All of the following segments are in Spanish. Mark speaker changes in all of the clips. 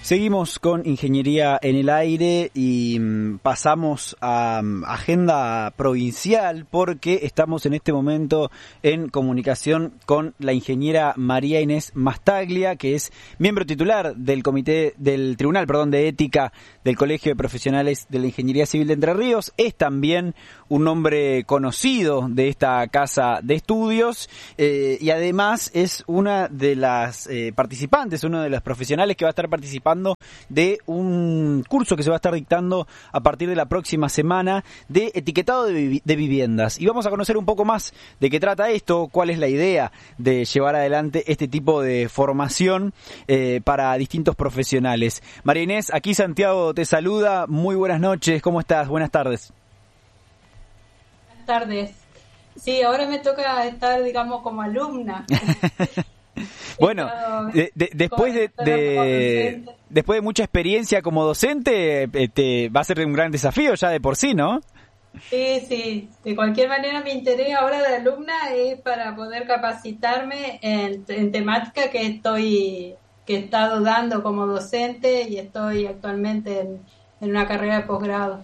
Speaker 1: Seguimos con Ingeniería en el Aire y pasamos a agenda provincial porque estamos en este momento en comunicación con la ingeniera María Inés Mastaglia, que es miembro titular del Tribunal de Ética del Colegio de Profesionales de la Ingeniería Civil de Entre Ríos. Es también un hombre conocido de esta casa de estudios y además es una de las participantes, uno de los profesionales que va a estar participando de un curso que se va a estar dictando a partir de la próxima semana de etiquetado de viviendas. Y vamos a conocer un poco más de qué trata esto, cuál es la idea de llevar adelante este tipo de formación para distintos profesionales. María Inés, aquí Santiago te saluda. Muy buenas noches, ¿cómo estás? Buenas tardes.
Speaker 2: Buenas tardes. Sí, ahora me toca estar, digamos, como alumna.
Speaker 1: Bueno, después de mucha experiencia como docente, va a ser un gran desafío ya de por sí, ¿no?
Speaker 2: Sí. De cualquier manera, mi interés ahora de alumna es para poder capacitarme en temática que he estado dando como docente y estoy actualmente en una carrera de posgrado.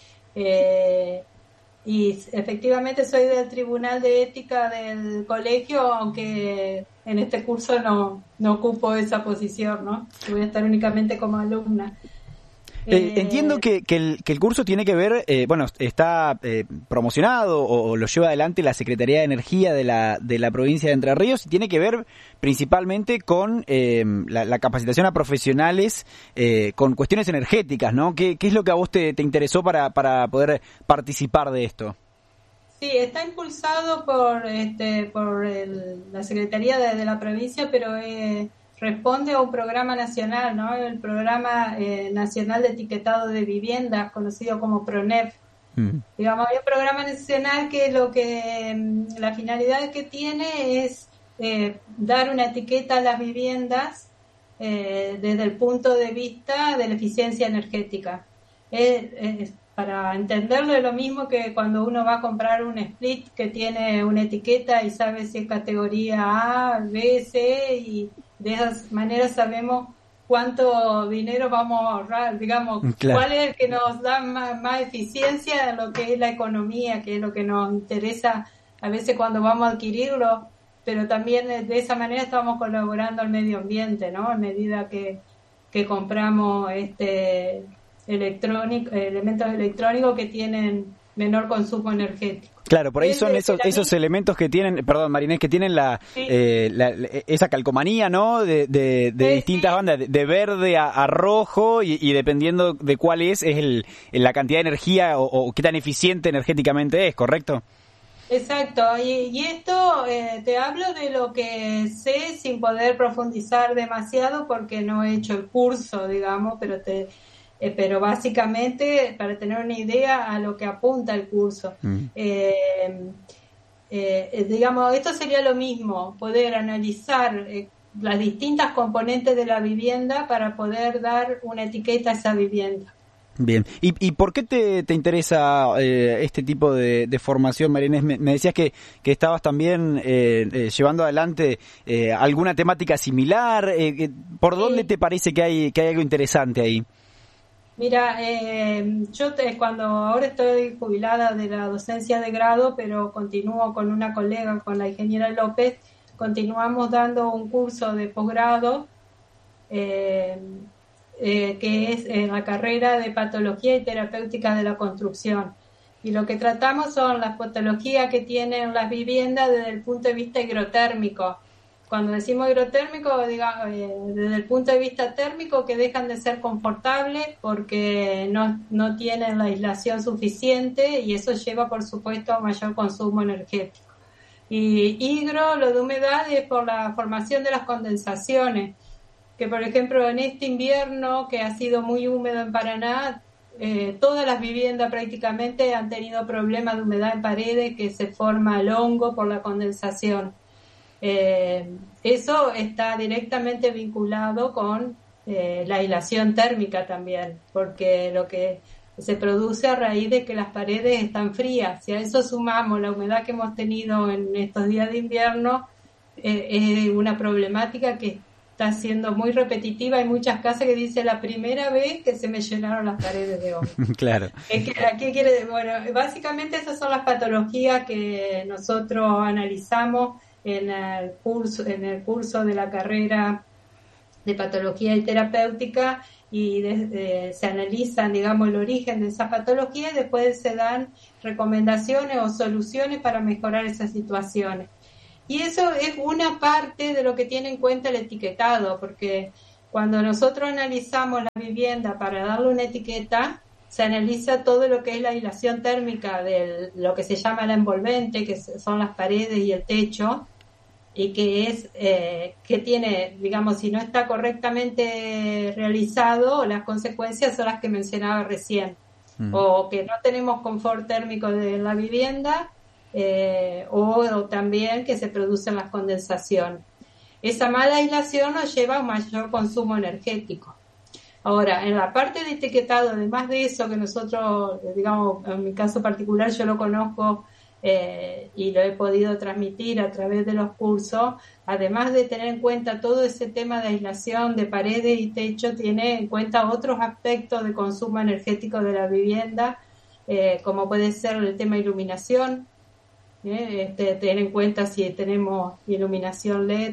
Speaker 2: Y efectivamente soy del Tribunal de Ética del colegio, aunque en este curso no ocupo esa posición, ¿no? Voy a estar únicamente como alumna.
Speaker 1: Entiendo que el curso tiene que ver, está promocionado o lo lleva adelante la Secretaría de Energía de la provincia de Entre Ríos y tiene que ver principalmente con la capacitación a profesionales con cuestiones energéticas, ¿no? ¿Qué es lo que a vos te interesó para poder participar de esto?
Speaker 2: Sí, está impulsado por la Secretaría de la provincia, pero responde a un programa nacional, ¿no? El Programa Nacional de Etiquetado de Viviendas, conocido como PRONEV. Digamos, hay un programa nacional que la finalidad que tiene es dar una etiqueta a las viviendas desde el punto de vista de la eficiencia energética. Para entenderlo es lo mismo que cuando uno va a comprar un split que tiene una etiqueta y sabe si es categoría A, B, C, y de esas maneras sabemos cuánto dinero vamos a ahorrar, digamos, claro. ¿Cuál es el que nos da más eficiencia en lo que es la economía, que es lo que nos interesa a veces cuando vamos a adquirirlo? Pero también de esa manera estamos colaborando al medio ambiente, ¿no? A medida que compramos elementos electrónicos que tienen menor consumo energético.
Speaker 1: Claro, por ahí son esos elementos que tienen, perdón, María Inés, que tienen esa calcomanía, ¿no? De distintas bandas, de verde a rojo y dependiendo de cuál es la cantidad de energía o qué tan eficiente energéticamente es, ¿correcto?
Speaker 2: Exacto, y esto te hablo de lo que sé sin poder profundizar demasiado porque no he hecho el curso, digamos, pero básicamente para tener una idea a lo que apunta el curso. Digamos, esto sería lo mismo, poder analizar las distintas componentes de la vivienda para poder dar una etiqueta a esa vivienda.
Speaker 1: Bien, ¿y por qué te interesa este tipo de formación, María Inés? Me decías que estabas también llevando adelante alguna temática similar. ¿Por dónde te parece que hay algo interesante ahí?
Speaker 2: Mira, yo cuando ahora estoy jubilada de la docencia de grado, pero continúo con una colega, con la ingeniera López, continuamos dando un curso de posgrado que es la carrera de Patología y Terapéutica de la Construcción. Y lo que tratamos son las patologías que tienen las viviendas desde el punto de vista hidrotérmico. Cuando decimos hidrotérmico, digamos, desde el punto de vista térmico, que dejan de ser confortables porque no tienen la aislación suficiente y eso lleva, por supuesto, a mayor consumo energético. Y hidro, lo de humedad, es por la formación de las condensaciones, que por ejemplo en este invierno que ha sido muy húmedo en Paraná, todas las viviendas prácticamente han tenido problemas de humedad en paredes, que se forma el hongo por la condensación. Eso está directamente vinculado con la aislación térmica también, porque lo que se produce a raíz de que las paredes están frías. Si a eso sumamos la humedad que hemos tenido en estos días de invierno, es una problemática que está siendo muy repetitiva. Hay muchas casas que dice la primera vez que se me llenaron las paredes de hongo.
Speaker 1: Claro.
Speaker 2: ¿Qué quiere? Bueno, básicamente esas son las patologías que nosotros analizamos en el curso de la carrera de patología y terapéutica, y se analizan, digamos, el origen de esa patología y después se dan recomendaciones o soluciones para mejorar esas situaciones. Y eso es una parte de lo que tiene en cuenta el etiquetado, porque cuando nosotros analizamos la vivienda para darle una etiqueta, se analiza todo lo que es la aislación térmica de lo que se llama la envolvente, que son las paredes y el techo, y que tiene, digamos, si no está correctamente realizado, las consecuencias son las que mencionaba recién, o que no tenemos confort térmico de la vivienda, o también que se producen las condensaciones. Esa mala aislación nos lleva a un mayor consumo energético. Ahora, en la parte de etiquetado, además de eso que nosotros, digamos, en mi caso particular, yo lo conozco y lo he podido transmitir a través de los cursos, además de tener en cuenta todo ese tema de aislación de paredes y techo, tiene en cuenta otros aspectos de consumo energético de la vivienda, como puede ser el tema iluminación, tener en cuenta si tenemos iluminación LED,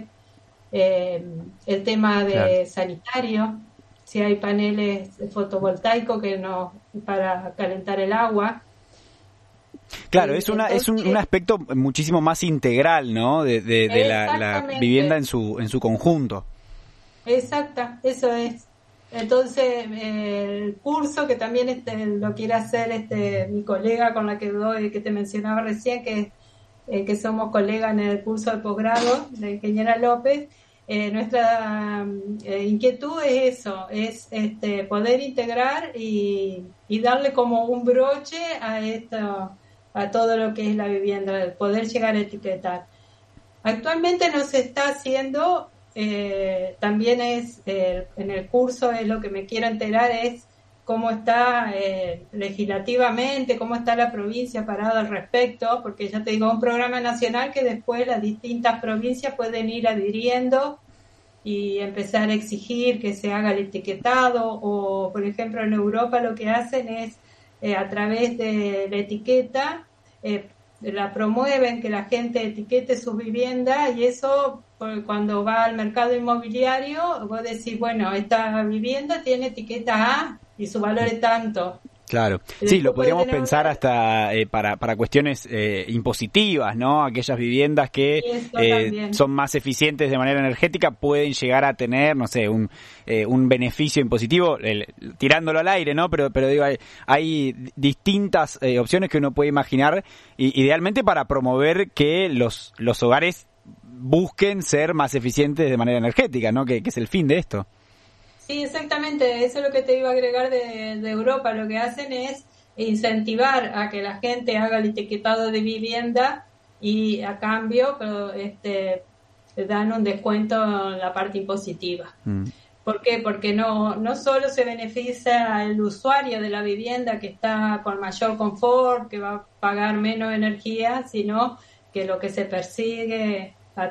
Speaker 2: el tema de sanitario, si hay paneles fotovoltaicos para calentar el agua.
Speaker 1: Claro, es un aspecto muchísimo más integral, ¿no? De la vivienda en su conjunto.
Speaker 2: Exacta, eso es. Entonces, el curso que también lo quiere hacer mi colega con la que doy, que te mencionaba recién, que somos colegas en el curso de posgrado, la ingeniera López. Nuestra inquietud es eso, es poder integrar y darle como un broche a todo lo que es la vivienda, poder llegar a etiquetar. Actualmente no se está haciendo, también en el curso es lo que me quiero enterar, es cómo está legislativamente, cómo está la provincia parada al respecto, porque ya te digo, un programa nacional que después las distintas provincias pueden ir adhiriendo y empezar a exigir que se haga el etiquetado, o por ejemplo en Europa lo que hacen es a través de la etiqueta, la promueven que la gente etiquete sus viviendas, y eso cuando va al mercado inmobiliario vos decís, bueno, esta vivienda tiene etiqueta A y su valor es tanto.
Speaker 1: Claro, sí, lo podríamos pensar hasta para cuestiones impositivas, ¿no? Aquellas viviendas que son más eficientes de manera energética pueden llegar a tener, no sé, un beneficio impositivo, tirándolo al aire, ¿no? Pero digo, hay distintas opciones que uno puede imaginar, idealmente para promover que los hogares busquen ser más eficientes de manera energética, ¿no? Que es el fin de esto.
Speaker 2: Sí, exactamente, eso es lo que te iba a agregar de Europa. Lo que hacen es incentivar a que la gente haga el etiquetado de vivienda, y a cambio dan un descuento en la parte impositiva. ¿Por qué? Porque no solo se beneficia el usuario de la vivienda, que está con mayor confort, que va a pagar menos energía, sino que lo que se persigue a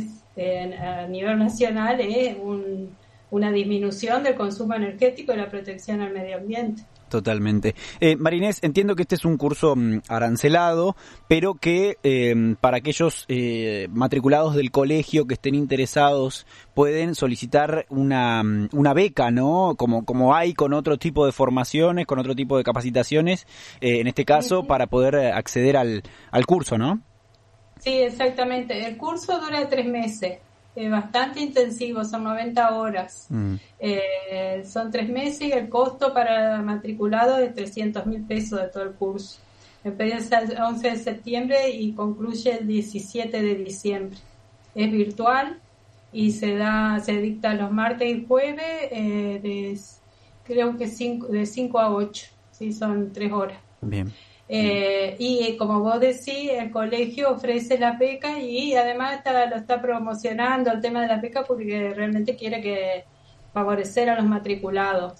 Speaker 2: nivel nacional es una disminución del consumo energético y la protección al medio ambiente.
Speaker 1: Totalmente. Marinés, entiendo que este es un curso arancelado, pero que para aquellos matriculados del colegio que estén interesados pueden solicitar una beca, ¿no? Como hay con otro tipo de formaciones, con otro tipo de capacitaciones, en este caso, para poder acceder al curso, ¿no?
Speaker 2: Sí, exactamente. El curso dura 3 meses. Bastante intensivo, son 90 horas. Son 3 meses y el costo para matriculado es 300.000 pesos de todo el curso. Empieza el 11 de septiembre y concluye el 17 de diciembre. Es virtual y se dicta los martes y jueves, creo que de 5 a 8, ¿sí? Son 3 horas.
Speaker 1: Bien.
Speaker 2: Y como vos decís, el colegio ofrece la beca, y además lo está promocionando el tema de la beca porque realmente quiere favorecer a los matriculados.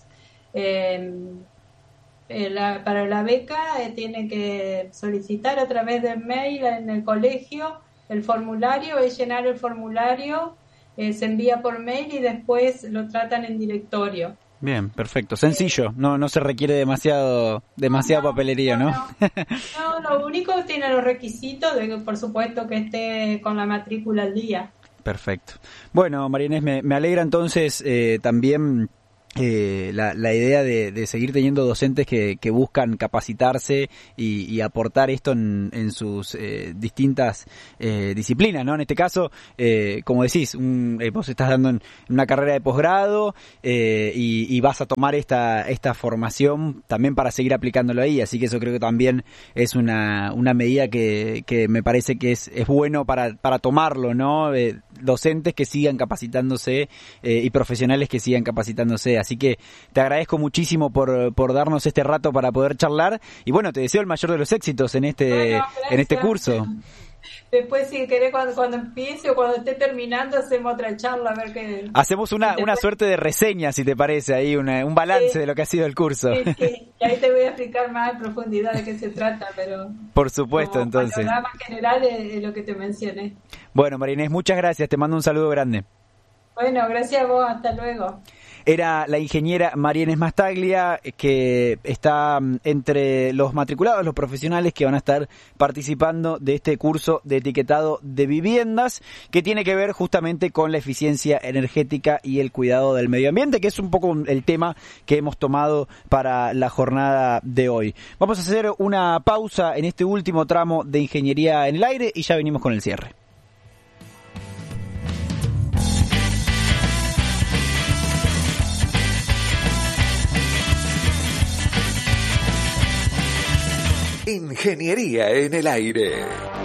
Speaker 2: Para la beca tienen que solicitar a través del mail en el colegio el formulario, es llenar el formulario se envía por mail y después lo tratan en directorio.
Speaker 1: Bien, perfecto. Sencillo, no se requiere demasiada papelería, ¿no?
Speaker 2: No, lo único que tiene los requisitos de que, por supuesto, que esté con la matrícula al día.
Speaker 1: Perfecto. Bueno, María Inés, me alegra entonces también la idea de seguir teniendo docentes que buscan capacitarse y aportar esto en sus distintas disciplinas, ¿no? En este caso, como decís, vos estás dando en una carrera de posgrado y vas a tomar esta formación también para seguir aplicándolo ahí, así que eso creo que también es una medida que me parece que es bueno para tomarlo, ¿no? Docentes que sigan capacitándose y profesionales que sigan capacitándose. Así que te agradezco muchísimo por darnos este rato para poder charlar y bueno, te deseo el mayor de los éxitos en este curso.
Speaker 2: Después, si querés, cuando empiece o cuando esté terminando, hacemos otra charla, a ver qué...
Speaker 1: Hacemos una suerte de reseña, si te parece, ahí un balance de lo que ha sido el curso.
Speaker 2: Sí, y ahí te voy a explicar más en profundidad de qué se trata, pero...
Speaker 1: Por supuesto, entonces.
Speaker 2: El panorama general es lo que te mencioné.
Speaker 1: Bueno, María Inés, muchas gracias, te mando un saludo grande.
Speaker 2: Bueno, gracias a vos, hasta luego.
Speaker 1: Era la ingeniera María Inés Mastaglia, que está entre los matriculados, los profesionales que van a estar participando de este curso de etiquetado de viviendas, que tiene que ver justamente con la eficiencia energética y el cuidado del medio ambiente, que es un poco el tema que hemos tomado para la jornada de hoy. Vamos a hacer una pausa en este último tramo de Ingeniería en el Aire y ya venimos con el cierre.
Speaker 3: Ingeniería en el Aire.